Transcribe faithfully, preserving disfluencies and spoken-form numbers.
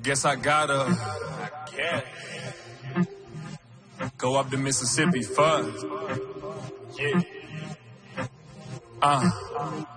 Guess I gotta yeah. Go up the Mississippi first. Yeah. Uh.